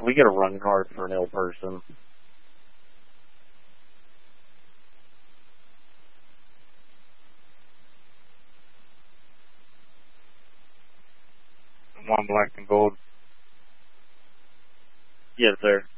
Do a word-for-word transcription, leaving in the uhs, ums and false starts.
we get a run card for an ill person. One black and gold. Yes, sir.